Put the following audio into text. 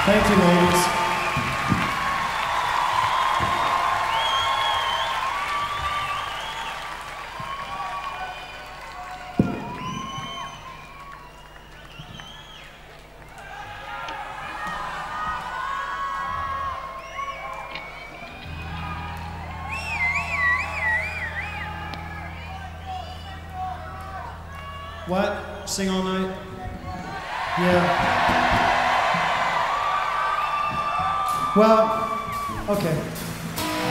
Thank you, ladies. What? Sing all night? Yeah. Well, okay.